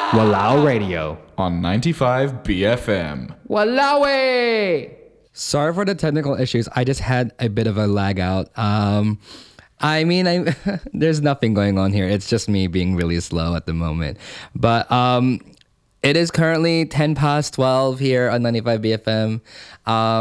Walao Radio. on 95 BFM. Walawe! Sorry for the technical issues. I just had a bit of a lag out. There's nothing going on here. It's just me being really slow at the moment. But it is currently 10 past 12 here on 95 BFM.